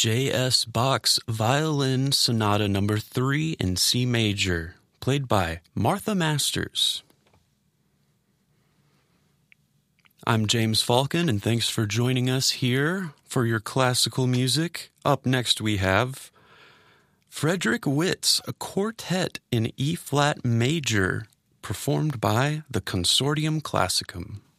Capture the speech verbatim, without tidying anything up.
J S. Bach's Violin Sonata Number three in C Major, played by Martha Masters. I'm James Falcon, and thanks for joining us here for your classical music. Up next we have Frederick Witt's A Quartet in E-flat Major, performed by the Consortium Classicum.